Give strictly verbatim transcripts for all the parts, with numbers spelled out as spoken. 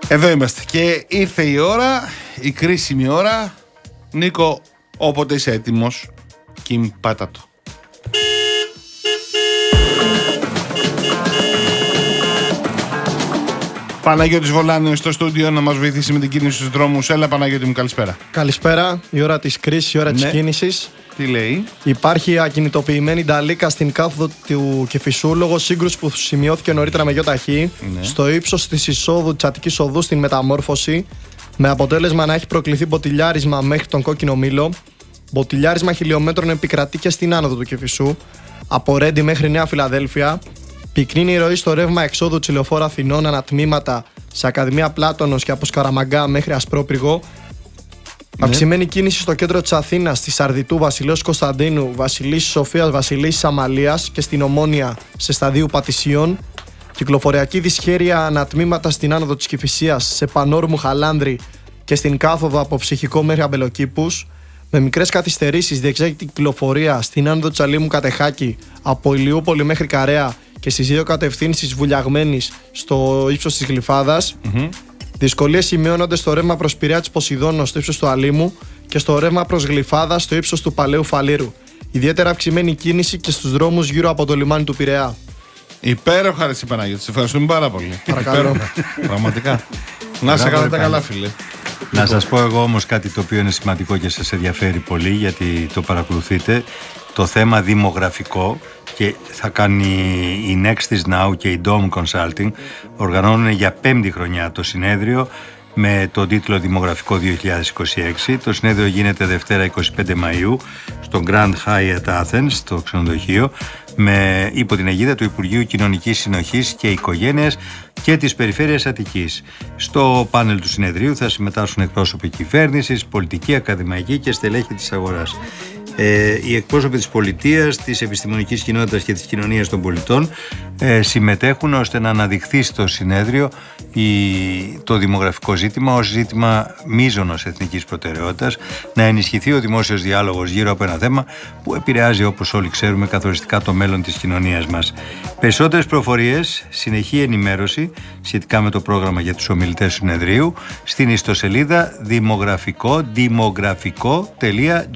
Εδώ είμαστε και ήρθε η ώρα, η κρίσιμη ώρα. Νίκο, όποτε είσαι έτοιμος, Κιμ, πάτα το. Παναγιώτης Βολάνιος στο στούντιο να μας βοηθήσει με την κίνηση στους δρόμους. Έλα Παναγιώτη μου, καλησπέρα. Καλησπέρα, η ώρα της κρίσης, η ώρα ναι. της κίνησης. Τι λέει? Υπάρχει ακινητοποιημένη νταλίκα στην κάθοδο του Κηφισού λόγω σύγκρουση που σημειώθηκε νωρίτερα με γιοταχή ναι. στο ύψος της εισόδου της Αττικής Οδού στην Μεταμόρφωση, με αποτέλεσμα να έχει προκληθεί μποτιλιάρισμα μέχρι τον Κόκκινο Μήλο. Μποτιλιάρισμα χιλιόμετρων επικρατεί και στην άνοδο του Κηφισού, από Ρέντι μέχρι Νέα Φιλαδέλφια. Πυκνή η ροή στο ρεύμα εξόδου της Λεωφόρου Αθηνών ανατμήματα σε Ακαδημία Πλάτωνος και από Σκαραμαγκά μέχρι Ασπρόπυργο. Ναι. Αυξημένη κίνηση στο κέντρο της Αθήνας, στη Σαρδιτού, Βασιλέως Κωνσταντίνου, Βασιλίσσης Σοφίας, Βασιλίσσης Αμαλίας και στην Ομόνια σε σταδίου Πατησίων. Κυκλοφοριακή δυσχέρεια ανατμήματα στην άνοδο της Κηφισίας, σε Πανόρμου Χαλάνδρη και στην κάθοδο από Ψυχικό μέχρι Αμπελοκήπους. Με μικρές καθυστερήσεις διεξάγεται κυκλοφορία στην άνοδο της Αλήμου Κατεχάκη από Ηλιούπολη μέχρι Καρέα και στις δύο κατευθύνσεις Βουλιαγμένης στο ύψος της Γλυφάδας. Mm-hmm. Δυσκολίες σημειώνονται στο ρεύμα προς Πειραιά της Ποσειδώνος στο ύψος του Αλήμου και στο ρεύμα προς Γλυφάδα στο ύψος του Παλαιού Φαλήρου. Ιδιαίτερα αυξημένη κίνηση και στους δρόμους γύρω από το λιμάνι του Πειραιά. Υπέροχα ρε Παναγιώτη, σε ευχαριστούμε πάρα πολύ. Παρακαλώ. Πραγματικά. Να σε καλά τα καλά φίλε. Να σας πω εγώ όμως κάτι το οποίο είναι σημαντικό και σας ενδιαφέρει πολύ, γιατί το παρακολουθείτε. Το θέμα δημογραφικό, και θα κάνει η Nextis Now και η Dome Consulting, οργανώνουν για πέμπτη χρονιά το συνέδριο με τον τίτλο Δημογραφικό δύο χιλιάδες είκοσι έξι. Το συνέδριο γίνεται Δευτέρα εικοστή πέμπτη Μαΐου στο Grand Hyatt Athens, στο ξενοδοχείο, με υπό την αιγίδα του Υπουργείου Κοινωνικής Συνοχής και Οικογένειας και της Περιφέρειας Αττικής. Στο πάνελ του συνεδρίου θα συμμετάσχουν εκπρόσωποι κυβέρνησης, πολιτικοί, ακαδημαϊκοί και στελέχη της αγοράς. Ε, οι εκπρόσωποι της πολιτείας, της επιστημονικής κοινότητας και της κοινωνίας των πολιτών ε, συμμετέχουν ώστε να αναδειχθεί στο συνέδριο η, το δημογραφικό ζήτημα ως ζήτημα μείζωνος εθνικής προτεραιότητας, να ενισχυθεί ο δημόσιος διάλογος γύρω από ένα θέμα που επηρεάζει, όπως όλοι ξέρουμε, καθοριστικά το μέλλον της κοινωνίας μας. Περισσότερες πληροφορίες, συνεχή ενημέρωση σχετικά με το πρόγραμμα για τους ομιλητές του συνεδρίου στην ιστοσελίδα δημογραφικό δημογραφικό.gr.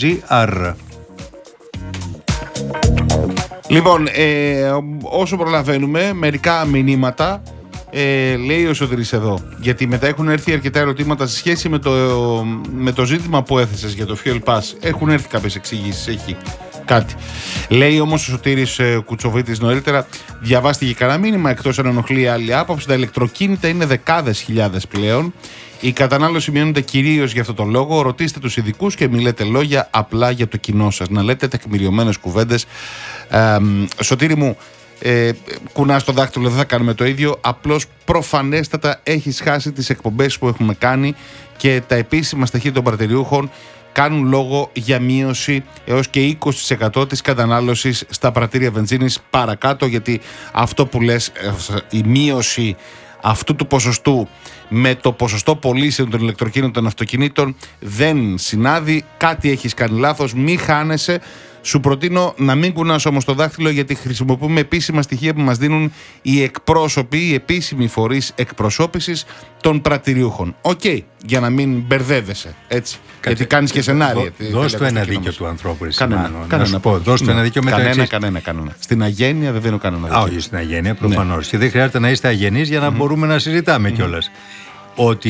Λοιπόν, ε, όσο προλαβαίνουμε, μερικά μηνύματα ε, λέει ο Σωτήρης εδώ. Γιατί μετά έχουν έρθει αρκετά ερωτήματα σε σχέση με το, με το ζήτημα που έθεσες για το Fuel Pass. Έχουν έρθει κάποιες εξηγήσεις, έχει κάτι. Λέει όμως ο Σωτήρης ε, Κουτσοβίτης νωρίτερα, διαβάστηκε κανένα μήνυμα εκτός αν ενοχλεί άλλη άποψη. Τα ηλεκτροκίνητα είναι δεκάδες χιλιάδες πλέον. Η κατανάλωση μειώνεται κυρίως για αυτό το λόγο. Ρωτήστε τους ειδικούς και μη λέτε λόγια απλά για το κοινό σας. Να λέτε τεκμηριωμένες κουβέντες. Ε, Σωτήρη μου, ε, κουνάς το δάχτυλο, δεν θα κάνουμε το ίδιο. Απλώς προφανέστατα έχεις χάσει τις εκπομπές που έχουμε κάνει και τα επίσημα στοιχεία των πρατηριούχων κάνουν λόγο για μείωση έως και είκοσι τοις εκατό της κατανάλωσης στα πρατήρια βενζίνης παρακάτω, γιατί αυτό που λες, η μείωση αυτού του ποσοστού με το ποσοστό πωλήσεων των ηλεκτροκίνητων αυτοκινήτων δεν συνάδει. Κάτι έχεις κάνει λάθος, μη χάνεσαι. Σου προτείνω να μην κουνάς όμως το δάχτυλο, γιατί χρησιμοποιούμε επίσημα στοιχεία που μας δίνουν οι εκπρόσωποι, οι επίσημοι φορείς εκπροσώπησης των πρατηριούχων. Οκ, okay, για να μην μπερδεύεσαι, έτσι. Κάτσε, γιατί κάνεις και σενάρια. Δώσ' του ένα δίκιο του ανθρώπου, εσύ. Κανένα, μάλλον, κανένα, να σου πω, δώσ' του ναι, ένα δίκιο μετά. Κανένα, κανένα, κανένα. Στην αγένεια δεν δίνω κανένα δίκιο. Α, όχι, στην αγένεια προφανώς. Ναι. Και δεν χρειάζεται να είστε αγενείς για να mm-hmm. μπορούμε να συζητάμε mm-hmm. κιόλας. Ότι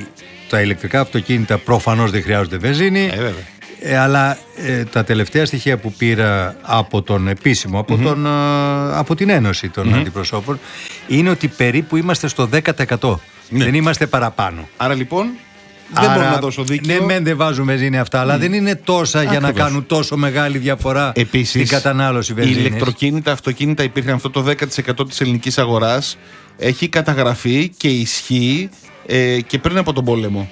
τα ηλεκτρικά αυτοκίνητα προφανώς δεν χρειάζονται βενζίνη. Ε, Ε, αλλά ε, τα τελευταία στοιχεία που πήρα από τον επίσημο, από, mm-hmm. τον, ε, από την Ένωση των mm-hmm. Αντιπροσώπων, είναι ότι περίπου είμαστε στο δέκα τοις εκατό. Ναι. Δεν είμαστε παραπάνω. Άρα λοιπόν δεν Άρα, μπορώ να δώσω δίκιο. Ναι, μεν δεν βάζουμε βενζίνη αυτά, αλλά mm. δεν είναι τόσα Ακριβώς. για να κάνουν τόσο μεγάλη διαφορά Επίσης, στην κατανάλωση βενζίνης. Οι ηλεκτροκίνητα, αυτοκίνητα υπήρχαν αυτό το δέκα τοις εκατό της ελληνικής αγοράς. Έχει καταγραφεί και ισχύει ε, και πριν από τον πόλεμο.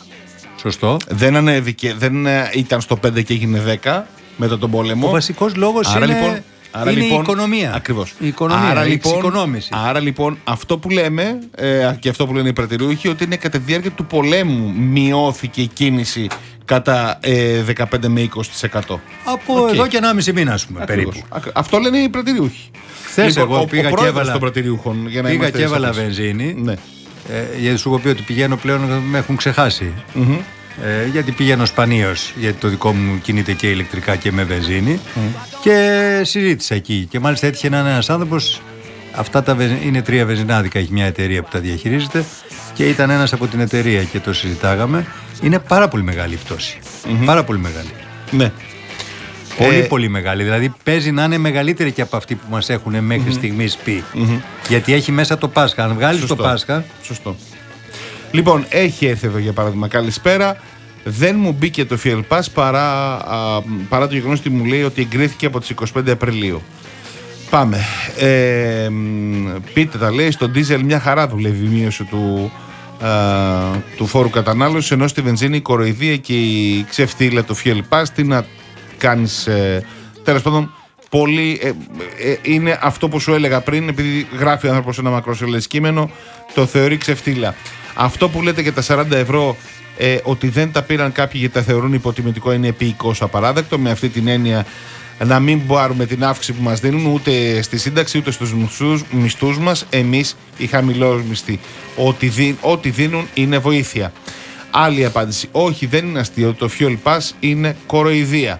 Σωστό. Δεν ανέβηκε, δεν ήταν στο πέντε και έγινε δέκα μετά τον πόλεμο. Ο βασικός λόγος άρα, είναι, λοιπόν, άρα, είναι λοιπόν, η οικονομία. Ακριβώς. Η οικονομία, άρα, η λοιπόν, εξοικονόμηση. Άρα λοιπόν αυτό που λέμε ε, και αυτό που λένε οι πρατηριούχοι, ότι είναι κατά τη διάρκεια του πολέμου μειώθηκε η κίνηση κατά ε, δεκαπέντε με είκοσι τοις εκατό. Από okay. εδώ και ενάμιση μήνα, ας πούμε, περίπου. Αυτό λένε οι πρατηριούχοι. Χθες λοιπόν, εγώ ο, πήγα ο και έβαλα, των πρατηριούχων, για να πήγα και έβαλα σαφείς. βενζίνη. Ναι. Ε, γιατί σου έχω πει ότι πηγαίνω πλέον, με έχουν ξεχάσει. Mm-hmm. Ε, γιατί πηγαίνω σπανίως, γιατί το δικό μου κινείται και ηλεκτρικά και με βενζίνη. Mm. Και συζήτησα εκεί. Και μάλιστα έτυχε να είναι ένας άνθρωπος. Αυτά τα βενζ... είναι τρία βενζινάδικα, έχει μια εταιρεία που τα διαχειρίζεται. Και ήταν ένας από την εταιρεία και το συζητάγαμε. Είναι πάρα πολύ μεγάλη η πτώση. Mm-hmm. Πάρα πολύ μεγάλη. Ναι. Πολύ ε... πολύ μεγάλη. Δηλαδή παίζει να είναι μεγαλύτερη και από αυτή που μας έχουν μέχρι mm-hmm. στιγμής πει. Mm-hmm. Γιατί έχει μέσα το Πάσχα. Αν βγάλεις το Πάσχα. Σωστό. Λοιπόν, έχει έρθει εδώ για παράδειγμα. Καλησπέρα. Δεν μου μπήκε το Fuel Pass παρά, α, παρά το γεγονός ότι μου λέει ότι εγκρίθηκε από τις είκοσι πέντε Απριλίου. Πάμε. Ε, πείτε τα, λέει, στο ντίζελ μια χαρά δουλεύει η μείωση του, α, του φόρου κατανάλωσης, ενώ στη βενζίνη η κοροϊδία και η ξεφτύλα του Fuel Pass. Τι να κάνεις, ε, τέλος πάντων, πολύ, ε, ε, είναι αυτό που σου έλεγα πριν, επειδή γράφει ο άνθρωπος ένα μακροσελές κείμενο, το θεωρεί ξεφτύλα. Αυτό που λέτε για τα σαράντα ευρώ, ε, ότι δεν τα πήραν κάποιοι γιατί τα θεωρούν υποτιμητικό, είναι επίοικος απαράδεκτο. Με αυτή την έννοια να μην πάρουμε την αύξηση που μας δίνουν ούτε στη σύνταξη ούτε στους μισθούς, μισθούς μας, εμείς οι χαμηλότεροι μισθοί. Ό,τι, δι, ό,τι δίνουν είναι βοήθεια. Άλλη απάντηση. Όχι, δεν είναι αστείο. Το Fuel Pass είναι κοροϊδία.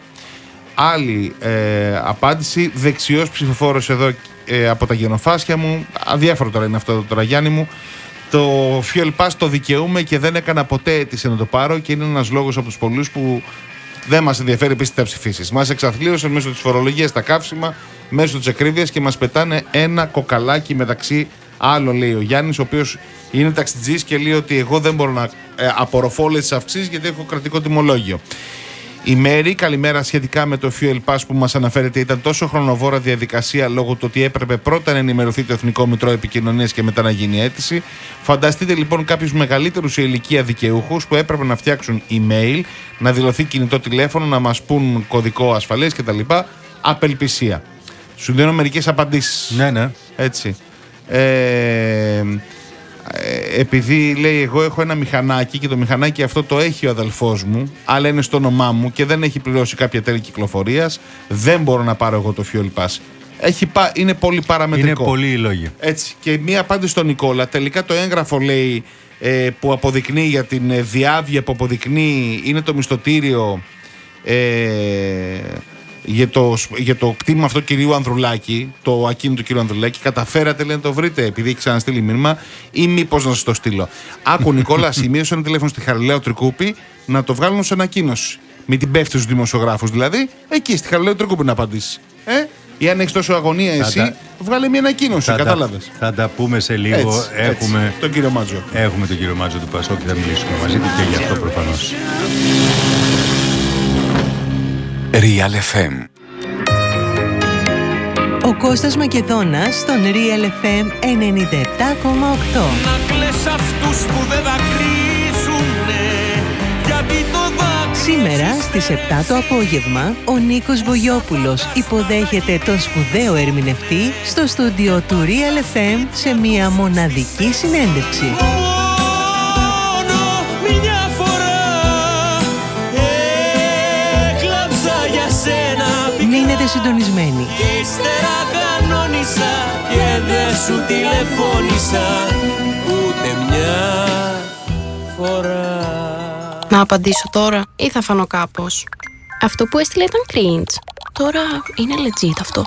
Άλλη ε, απάντηση. Δεξιός ψηφοφόρος εδώ ε, από τα γενοφάσια μου. Αδιάφορο τώρα είναι αυτό τώρα, Γιάννη μου. Το Fuel Pass το δικαιούμαι και δεν έκανα ποτέ αίτηση να το πάρω και είναι ένας λόγος από τους πολλούς που δεν μας ενδιαφέρει επίσης τι θα ψηφίσεις. Μας εξαθλίωσαν μέσω της φορολογίας τα καύσιμα, μέσω της ακρίβειας και μας πετάνε ένα κοκαλάκι μεταξύ άλλων, λέει ο Γιάννης, ο οποίος είναι ταξιτζής και λέει ότι εγώ δεν μπορώ να ε, απορροφώ όλες τις αυξήσεις γιατί έχω κρατικό τιμολόγιο. Η Μέρη, καλημέρα. Σχετικά με το Fuel Pass που μας αναφέρεται, ήταν τόσο χρονοβόρα διαδικασία λόγω του ότι έπρεπε πρώτα να ενημερωθεί το Εθνικό Μητρό Επικοινωνίας και μετά να γίνει αίτηση. Φανταστείτε λοιπόν κάποιους μεγαλύτερους σε ηλικία δικαιούχους που έπρεπε να φτιάξουν email, να δηλωθεί κινητό τηλέφωνο, να μας πούν κωδικό ασφαλείας κτλ. Απελπισία. Σου δίνω μερικές απαντήσεις. Ναι, ναι. Έτσι. Ε, επειδή λέει εγώ έχω ένα μηχανάκι και το μηχανάκι αυτό το έχει ο αδελφός μου, αλλά είναι στο όνομά μου και δεν έχει πληρώσει κάποια τέλη κυκλοφορίας, δεν μπορώ να πάρω εγώ το Fuel Pass. Έχει πα... Είναι πολύ παραμετρικό. Είναι πολύ οι λόγοι. Έτσι. Και μία απάντηση στον Νικόλα. Τελικά το έγγραφο λέει ε, που αποδεικνύει για την ε, διάβια που αποδεικνύει είναι το μισθωτήριο ε, για το, για το κτήμα αυτό κυρίου Ανδρουλάκη, το ακίνητο κυρίου Ανδρουλάκη. Καταφέρατε, λέει, να το βρείτε επειδή έχει ξαναστείλει μήνυμα, ή μήπως να σας το στείλω. Άκου, Νικόλα, σημείωσε ένα τηλέφωνο στη Χαριλαίου Τρικούπη να το βγάλουν σε ανακοίνωση. Μην την πέφτει στους δημοσιογράφους δηλαδή, εκεί στη Χαριλαίου Τρικούπη να απαντήσει. Ε? Ή αν έχεις τόσο αγωνία εσύ, τα... βγάλε μια ανακοίνωση, κατάλαβες. Θα, θα τα πούμε σε λίγο. Έτσι, έχουμε έτσι, τον κύριο Μάτζο. Έχουμε τον κύριο Μάτζο του Πασόκ και θα μιλήσουμε μαζί του και γι' αυτό προφανώς. Real εφ εμ. Ο Κώστας Μακεδόνας στον Real εφ εμ ενενήντα επτά κόμμα οκτώ. Να κλαις αυτούς που δεν δακρύζουνε, γιατί το δάκρυ... Σήμερα στις επτά το απόγευμα ο Νίκος Βογιόπουλος υποδέχεται τον σπουδαίο ερμηνευτή στο στούντιο του Real εφ εμ σε μια μοναδική συνέντευξη. Μείνετε συντονισμένοι. Κι ύστερα κανόνισα και δεν σου τηλεφώνησα ούτε μια φορά. Να απαντήσω τώρα ή θα φανώ κάπως? Αυτό που έστειλε ήταν cringe. Τώρα είναι legit αυτό.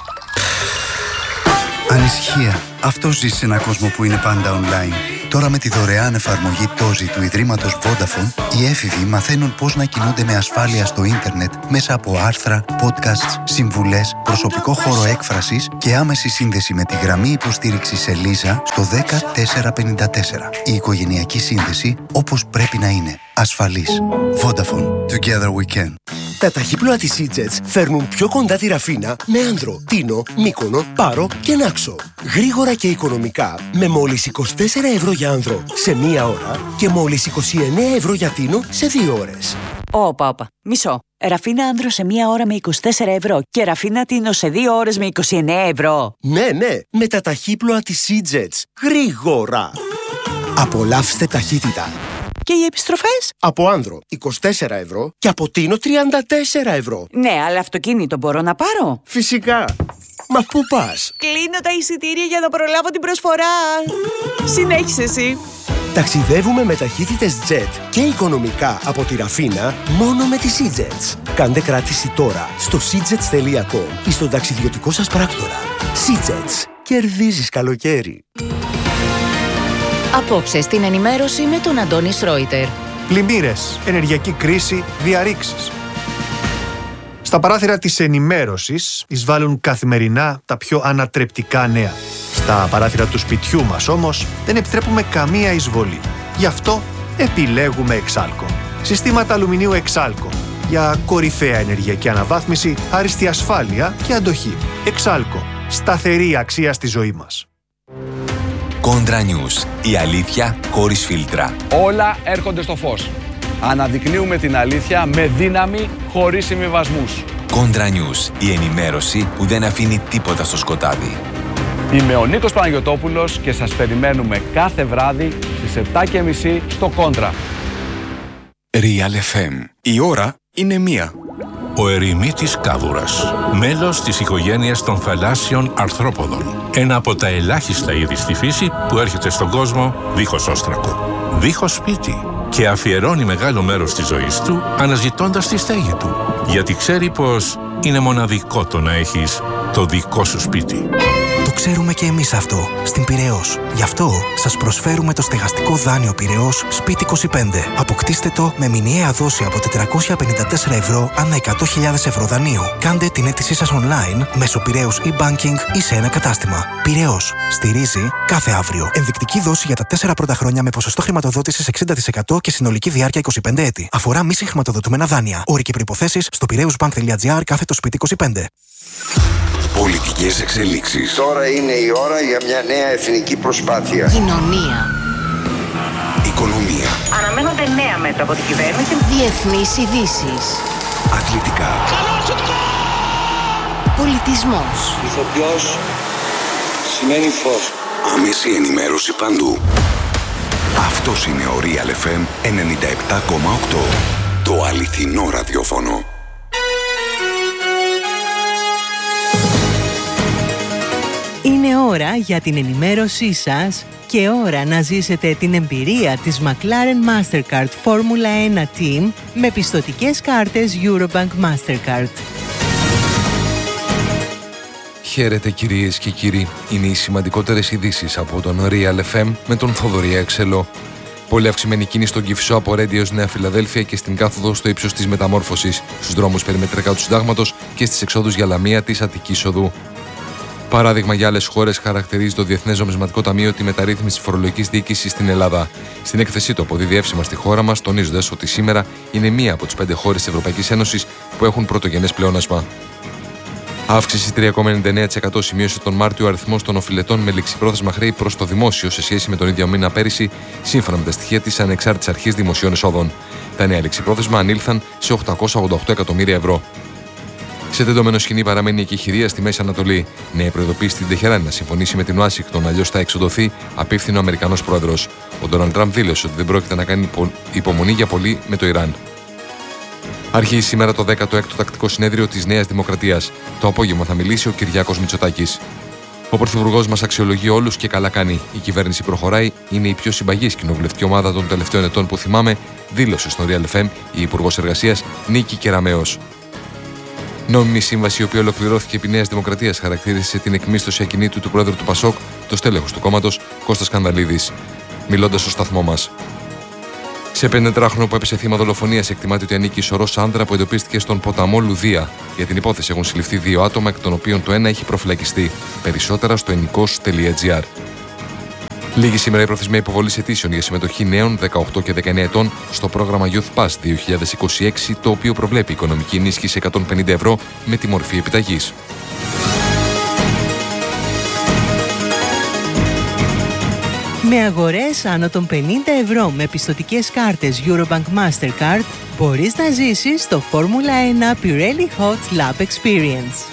Ανησυχία. Αυτό ζει σε έναν κόσμο που είναι πάντα online. Τώρα με τη δωρεάν εφαρμογή Τόζι του Ιδρύματος Vodafone, οι έφηβοι μαθαίνουν πώς να κινούνται με ασφάλεια στο ίντερνετ μέσα από άρθρα, podcasts, συμβουλές, προσωπικό χώρο έκφρασης και άμεση σύνδεση με τη γραμμή υποστήριξης Ελίζα στο δέκα τετρακόσια πενήντα τέσσερα. Η οικογενειακή σύνδεση όπως πρέπει να είναι. Ασφαλής. Vodafone. Together we can. Τα ταχύπλοα της E-Jets φέρνουν πιο κοντά τη Ραφίνα με Άνδρο, Τίνο, Μύκονο, Πάρο και Νάξο. Γρήγορα και οικονομικά με μόλις είκοσι τέσσερα ευρώ για Άνδρο σε μία ώρα και μόλις είκοσι εννέα ευρώ για Τίνο σε δύο ώρες. Όπα, όπα. Μισό. Ραφίνα Άνδρο σε μία ώρα με είκοσι τέσσερα ευρώ και Ραφίνα Τίνο σε δύο ώρες με είκοσι εννέα ευρώ. Ναι, ναι, με τα ταχύπλοα της E-Jets. Γρήγορα. Απολαύστε ταχύτητα. Και οι επιστροφές? Από Άνδρο είκοσι τέσσερα ευρώ και από Τίνο τριάντα τέσσερα ευρώ. Ναι, αλλά αυτοκίνητο μπορώ να πάρω? Φυσικά. Μα πού πας? Κλείνω τα εισιτήρια για να προλάβω την προσφορά. Συνέχισε εσύ. Ταξιδεύουμε με ταχύτητες jet και οικονομικά από τη Ραφίνα μόνο με τις SeaJets. Κάντε κράτηση τώρα στο seajets τελεία com ή στον ταξιδιωτικό σας πράκτορα. SeaJets. Κερδίζεις καλοκαίρι. Απόψε στην ενημέρωση με τον Αντώνη Σρόιτερ. Πλημμύρες, ενεργειακή κρίση, διαρρήξεις. Στα παράθυρα της ενημέρωσης εισβάλλουν καθημερινά τα πιο ανατρεπτικά νέα. Στα παράθυρα του σπιτιού μας όμως δεν επιτρέπουμε καμία εισβολή. Γι' αυτό επιλέγουμε Εξάλκο. Συστήματα αλουμινίου Εξάλκο. Για κορυφαία ενεργειακή αναβάθμιση, άριστη ασφάλεια και αντοχή. Εξάλκο. Σταθερή αξία στη ζωή μας. Κόντρα News. Η αλήθεια χωρίς φίλτρα. Όλα έρχονται στο φως. Αναδεικνύουμε την αλήθεια με δύναμη, χωρίς συμβιβασμούς. Κόντρα News. Η ενημέρωση που δεν αφήνει τίποτα στο σκοτάδι. Είμαι ο Νίκος Παναγιωτόπουλος και σας περιμένουμε κάθε βράδυ στις επτά και μισή στο Κόντρα. Real εφ εμ. Η ώρα είναι μία. Ο ερημίτης κάβουρας, μέλος της οικογένειας των θαλάσσιων αρθρόποδων. Ένα από τα ελάχιστα είδη στη φύση που έρχεται στον κόσμο δίχως όστρακο, δίχως σπίτι και αφιερώνει μεγάλο μέρος της ζωής του αναζητώντας τη στέγη του. Γιατί ξέρει πως είναι μοναδικό το να έχεις το δικό σου σπίτι. Το ξέρουμε και εμείς αυτό, στην Πειραιώς. Γι' αυτό σας προσφέρουμε το στεγαστικό δάνειο Πειραιώς Σπίτι είκοσι πέντε. Αποκτήστε το με μηνιαία δόση από τετρακόσια πενήντα τέσσερα ευρώ ανά εκατό χιλιάδες ευρώ δανείου. Κάντε την αίτησή σας online μέσω Πειραιώς e-banking ή σε ένα κατάστημα. Πειραιώς. Στηρίζει κάθε αύριο. Ενδεικτική δόση για τα τέσσερα πρώτα χρόνια με ποσοστό χρηματοδότησης εξήντα τοις εκατό και συνολική διάρκεια είκοσι πέντε έτη. Αφορά μη συγχρηματοδοτούμενα δάνεια. Όροι και προϋποθέσεις στο πειραιώσbank.gr κάθετο σπίτι είκοσι πέντε. Πολιτικές εξελίξεις. Τώρα είναι η ώρα για μια νέα εθνική προσπάθεια. Κοινωνία. Οικονομία. Αναμένονται νέα μέτρα από την κυβέρνηση. Διεθνείς ειδήσεις. Αθλητικά. Πολιτισμός. Ηθοποιός σημαίνει φως. Άμεση ενημέρωση παντού. Αυτός είναι ο Real εφ εμ ενενήντα επτά κόμμα οκτώ. Το αληθινό ραδιόφωνο. Είναι ώρα για την ενημέρωσή σας και ώρα να ζήσετε την εμπειρία της McLaren Mastercard Φόρμουλα ένα Team με πιστωτικές κάρτες Eurobank Mastercard. Χαίρετε κυρίες και κύριοι, είναι οι σημαντικότερες ειδήσεις από τον Real εφ εμ με τον Θοδωρή Έξελο. Πολύ αυξημένη κίνηση στον Κηφισό από Ρέντι έως Νέα Φιλαδέλφια και στην κάθοδο στο ύψος της Μεταμόρφωσης, στους δρόμους περιμετρικά του Συντάγματος και στις εξόδους για Λαμία της Αττικής Οδού. Παράδειγμα για άλλες χώρες χαρακτηρίζει το Διεθνές Νομισματικό Ταμείο τη μεταρρύθμιση της φορολογικής διοίκησης στην Ελλάδα. Στην έκθεσή του αποδίδει εύσημα στη χώρα μας, τονίζοντας ότι σήμερα είναι μία από τις πέντε χώρες της Ευρωπαϊκής Ένωσης που έχουν πρωτογενές πλεόνασμα. Αύξηση τρία κόμμα ενενήντα εννέα τοις εκατό σημείωσε τον Μάρτιο ο αριθμός των οφειλετών με ληξιπρόθεσμα χρέη προς το δημόσιο σε σχέση με τον ίδιο μήνα πέρυσι, σύμφωνα με τα στοιχεία της Ανεξάρτητης Αρχής Δημοσίων Εσόδων. Τα νέα ληξιπρόθεσμα ανήλθαν σε οκτακόσια ογδόντα οκτώ εκατομμύρια ευρώ. Σε τεντωμένο σκηνή παραμένει η εκεχηρία στη Μέση Ανατολή. Νέα προειδοποίηση στην Τεχεράνη να συμφωνήσει με την Ουάσιγκτον, αλλιώς θα εξοδοθεί, απίφθηνε ο Αμερικανός πρόεδρος. Ο Ντόναλντ Τραμπ δήλωσε ότι δεν πρόκειται να κάνει υπομονή για πολύ με το Ιράν. Αρχίζει σήμερα το δέκατο έκτο τακτικό συνέδριο της Νέας Δημοκρατίας. Το απόγευμα θα μιλήσει ο Κυριάκος Μητσοτάκης. Ο Πρωθυπουργός μας αξιολογεί όλους και καλά κάνει. Η κυβέρνηση προχωράει, είναι η πιο συμπαγής κοινοβουλευτική ομάδα των τελευταίων ετών που θυμάμαι, δήλωσε στο Real εφ εμ η Υπουργός Εργασίας Νίκη Κεραμέως. Νόμιμη σύμβαση, η οποία ολοκληρώθηκε επί Νέας Δημοκρατίας, χαρακτήρισε την εκμίσθωση ακινήτου του πρόεδρου του Πασόκ, το στέλεχος του κόμματος, Κώστας Κανδαλίδης. Μιλώντας στο σταθμό μας. Σε πενηντετράχρονο που έπεσε θύμα δολοφονίας, εκτιμάται ότι ανήκει ισορρός άνδρα που εντοπίστηκε στον ποταμό Λουδία. Για την υπόθεση έχουν συλληφθεί δύο άτομα, εκ των οποίων το ένα έχει προφυλακιστεί. Περισσότερα στο ενικός τελεία τζι άρ. Λίγη σήμερα η προθεσμία υποβολής αιτήσεων για συμμετοχή νέων δεκαοκτώ και δεκαεννέα ετών στο πρόγραμμα Youth Pass δύο χιλιάδες είκοσι έξι, το οποίο προβλέπει οικονομική ενίσχυση εκατόν πενήντα ευρώ με τη μορφή επιταγής. Με αγορές άνω των πενήντα ευρώ με πιστωτικές κάρτες Eurobank Mastercard μπορείς να ζήσεις το Φόρμουλα ένα Pirelli Hot Lap Experience.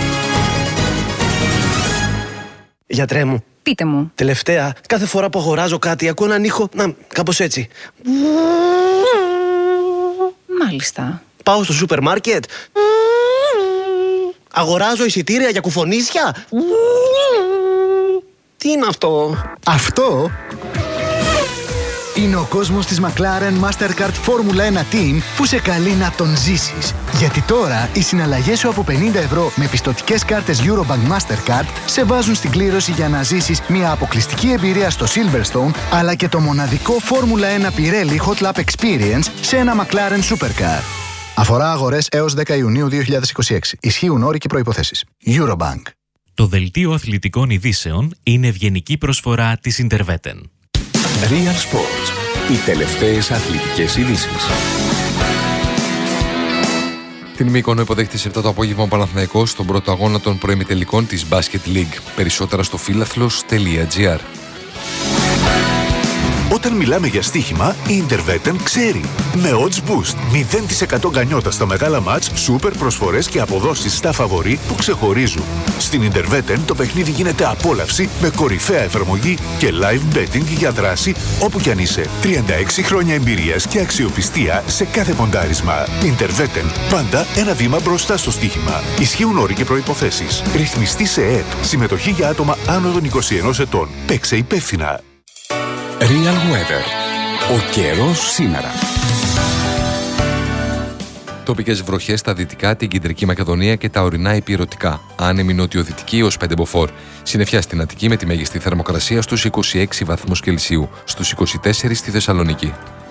Γιατρέ μου. Πείτε μου. Τελευταία, κάθε φορά που αγοράζω κάτι ακούω έναν ήχο, να, κάπως έτσι. Μάλιστα. Πάω στο σούπερ μάρκετ. Αγοράζω εισιτήρια για κουφονίσια. Τι είναι αυτό? Αυτό Είναι ο κόσμος της McLaren Mastercard Formula ένα Team που σε καλεί να τον ζήσεις. Γιατί τώρα οι συναλλαγές σου από πενήντα ευρώ με πιστωτικές κάρτες Eurobank Mastercard σε βάζουν στην κλήρωση για να ζήσεις μια αποκλειστική εμπειρία στο Silverstone, αλλά και το μοναδικό Formula ένα Pirelli Hot Lap Experience σε ένα McLaren Supercar. Αφορά αγορές έως δέκα Ιουνίου δύο χιλιάδες είκοσι έξι. Ισχύουν όροι και προϋποθέσεις. Eurobank. Το δελτίο αθλητικών ειδήσεων είναι ευγενική προσφορά της Interveten. Real Sports. Οι τελευταίες αθλητικές ειδήσεις. Την Μύκονο υποδέχεται σε επτά το απόγευμα ο Παναθηναϊκός στον πρώτο αγώνα των προημιτελικών της Basket League. Περισσότερα στο φίλαθλος τελεία τζι άρ. Όταν μιλάμε για στοίχημα, η Interveten ξέρει. Με Odds Boost, μηδέν τοις εκατό γκανιότα στα μεγάλα μάτς, σούπερ προσφορές και αποδόσεις στα φαβορί που ξεχωρίζουν. Στην Interveten το παιχνίδι γίνεται απόλαυση με κορυφαία εφαρμογή και live betting για δράση όπου κι αν είσαι. τριάντα έξι χρόνια εμπειρίας και αξιοπιστία σε κάθε ποντάρισμα. Interveten, πάντα ένα βήμα μπροστά στο στοίχημα. Ισχύουν όροι και προϋποθέσεις. Ρυθμιστή σε ΕΕΠ. Συμμετοχή για άτομα άνω των είκοσι ενός ετών. Παίξε υπεύθυνα. Real Weather. Ο καιρός σήμερα. Τοπικές βροχές στα δυτικά, την κεντρική Μακεδονία και τα ορεινά υπηρετικά. Άνεμη νοτιοδυτική έως πέντε μποφόρ. Συννεφιά στην Αττική με τη μέγιστη θερμοκρασία στους είκοσι έξι βαθμούς Κελσίου, στους είκοσι τέσσερα στη Θεσσαλονίκη.